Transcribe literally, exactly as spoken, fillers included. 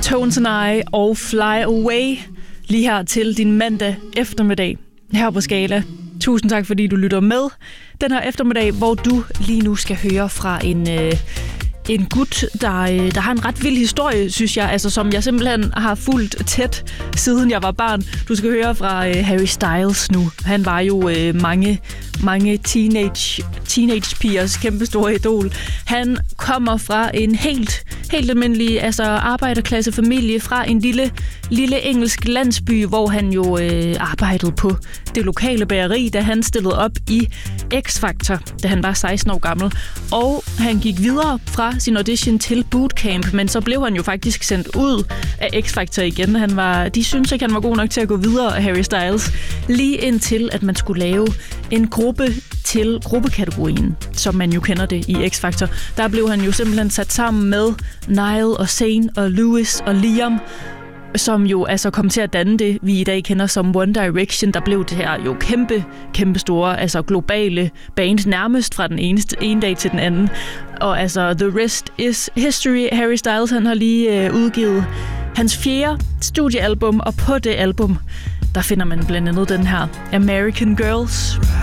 Tones and I og Fly Away lige her til din mandag eftermiddag her på Skala. Tusind tak, fordi du lytter med den her eftermiddag, hvor du lige nu skal høre fra en, øh, en gut, der, øh, der har en ret vild historie, synes jeg, altså som jeg simpelthen har fulgt tæt, siden jeg var barn. Du skal høre fra øh, Harry Styles nu. Han var jo øh, mange, mange teenage, teenage-pigers kæmpestore idol. Han kommer fra en helt, helt almindelig altså arbejderklassefamilie fra en lille, lille engelsk landsby, hvor han jo øh, arbejdede på det lokale bageri, da han stillede op i X-Factor, da han var seksten år gammel. Og han gik videre fra sin audition til bootcamp, men så blev han jo faktisk sendt ud af X-Factor igen. Han var, de synes ikke, han var god nok til at gå videre, Harry Styles, lige indtil, at man skulle lave en gruppe til gruppekategorien, som man jo kender det i X-Factor. Der blev han jo simpelthen sat sammen med Niall og Zayn og Louis og Liam, som jo altså kom til at danne det, vi i dag kender som One Direction. Der blev det her jo kæmpe, kæmpe store, altså globale band, nærmest fra den ene, ene dag til den anden. Og altså, the rest is history. Harry Styles, han har lige øh, udgivet hans fjerde studiealbum, og på det album, der finder man blandt andet den her American Girls.